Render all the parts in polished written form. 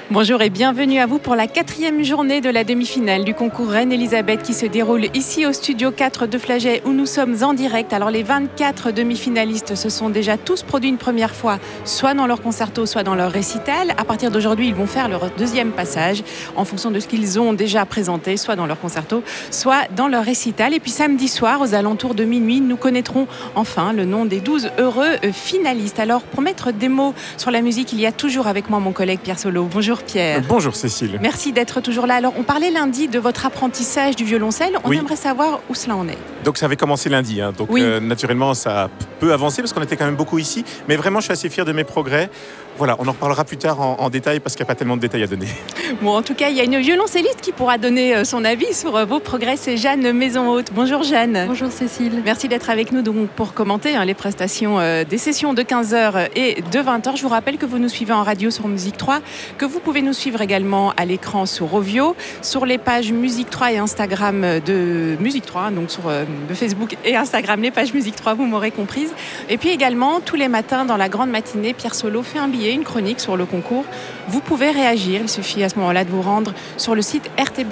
Bonjour et bienvenue à vous pour la 4e journée de la demi-finale du concours Reine Elisabeth qui se déroule ici au studio 4 de Flagey où nous sommes en direct. Alors les 24 demi-finalistes se sont déjà tous produits une première fois, soit dans leur concerto, soit dans leur récital. À partir d'aujourd'hui, ils vont faire leur deuxième passage en fonction de ce qu'ils ont déjà présenté, soit dans leur concerto, soit dans leur récital. Et puis samedi soir, aux alentours de minuit, nous connaîtrons enfin le nom des 12 heureux finalistes. Alors pour mettre des mots sur la musique, il y a toujours avec moi mon collègue Pierre Solo. Bonjour Pierre. Bonjour Cécile. Merci d'être toujours là. Alors on parlait lundi de votre apprentissage du violoncelle. On aimerait savoir où cela en est. Donc ça avait commencé lundi. Donc naturellement ça peut avancer parce qu'on était quand même beaucoup ici. Mais vraiment je suis assez fier de mes progrès. Voilà, on en reparlera plus tard en détail parce qu'il n'y a pas tellement de détails à donner. Bon, en tout cas, il y a une violoncelliste qui pourra donner son avis sur vos progrès. C'est Jeanne Maison-Haute. Bonjour Jeanne. Bonjour Cécile. Merci d'être avec nous donc, pour commenter les prestations des sessions de 15h et de 20h. Je vous rappelle que vous nous suivez en radio sur Musique 3, que vous pouvez nous suivre également à l'écran sur Rovio, sur les pages Musique 3 et Instagram de Musique 3, donc sur de Facebook et Instagram, les pages Musique 3, vous m'aurez comprise. Et puis également, tous les matins dans la grande matinée, Pierre Solo fait un billet, une chronique sur le concours. Vous pouvez réagir, il suffit à ce moment-là de vous rendre sur le site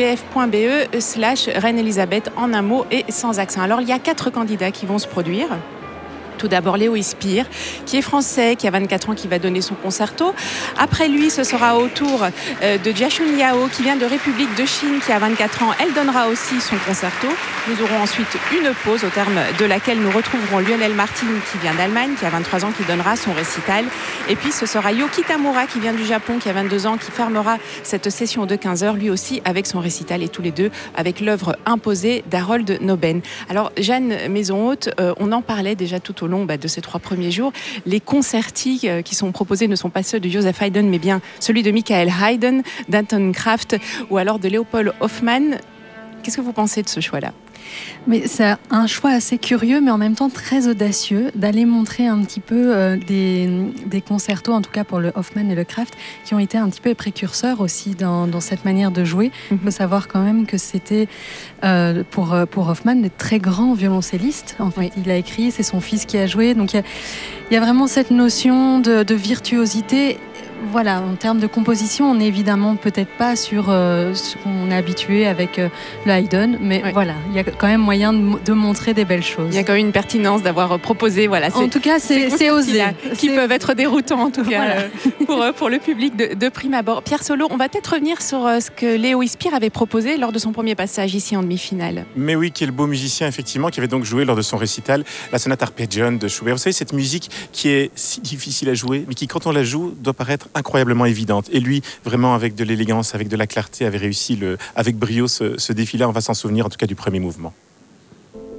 rtbf.be/Reine Elisabeth en un mot et sans accent. Alors il y a 4 candidats qui vont se produire. Tout d'abord Léo Ispire, qui est français, qui a 24 ans, qui va donner son concerto. Après lui, ce sera au tour de Jiashun Yao, qui vient de République de Chine, qui a 24 ans. Elle donnera aussi son concerto. Nous aurons ensuite une pause, au terme de laquelle nous retrouverons Lionel Martin, qui vient d'Allemagne, qui a 23 ans, qui donnera son récital. Et puis ce sera Yoki Tamura, qui vient du Japon, qui a 22 ans, qui fermera cette session de 15h, lui aussi avec son récital, et tous les deux avec l'œuvre imposée d'Harold Noben. Alors Jeanne Maison-Haute, on en parlait déjà tout au long de ces 3 premiers jours. Les concerti qui sont proposés ne sont pas ceux de Joseph Haydn, mais bien celui de Michael Haydn, d'Anton Kraft ou alors de Leopold Hoffmann. Qu'est-ce que vous pensez de ce choix-là ? Mais c'est un choix assez curieux, mais en même temps très audacieux, d'aller montrer un petit peu des concertos, en tout cas pour le Hoffmann et le Kraft, qui ont été un petit peu précurseurs aussi dans cette manière de jouer. Il faut savoir quand même que c'était pour Hoffmann des très grands violoncellistes. En fait, il a écrit, c'est son fils qui a joué. Donc il y a vraiment cette notion de virtuosité. Voilà, en termes de composition, on n'est évidemment peut-être pas sur ce qu'on est habitué avec le Haydn, mais voilà, il y a quand même moyen de montrer des belles choses. Il y a quand même une pertinence d'avoir proposé, en tout cas, c'est osé. Qui peuvent être déroutants, en tout cas, pour le public de prime abord. Pierre Solo, on va peut-être revenir sur ce que Léo Ispire avait proposé lors de son premier passage ici en demi-finale. Mais oui, quel beau musicien, effectivement, qui avait donc joué lors de son récital la sonate Arpeggione de Schubert. Vous savez, cette musique qui est si difficile à jouer, mais qui, quand on la joue, doit paraître incroyablement évidente. Et lui, vraiment avec de l'élégance, avec de la clarté, avait réussi avec brio ce défi-là. On va s'en souvenir, en tout cas, du premier mouvement.